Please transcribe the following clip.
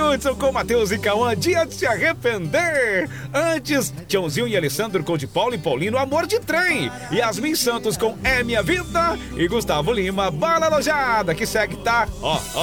Hudson com Matheus e Cauã, dia de se arrepender. Antes, Tiãozinho e Alessandro com de Paulo e Paulino, Amor de Trem. Yasmin Santos com É Minha Vida. E Gustavo Lima, Bala Alojada, que segue, tá? Ó.